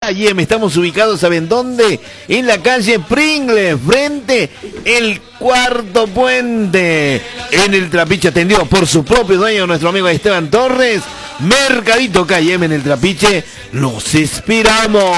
Yem, estamos ubicados, ¿saben dónde? En la calle Pringles, frente el Cuarto Puente. En el Trapiche, atendido por su propio dueño, nuestro amigo Esteban Torres. Mercadito Cayem en el Trapiche. Los esperamos.